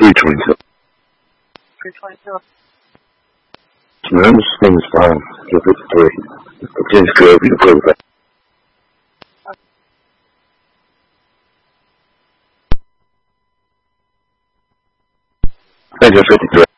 322. 322. Man, this thing is fine. 253. It's good. We can put it back. Thank you, 53.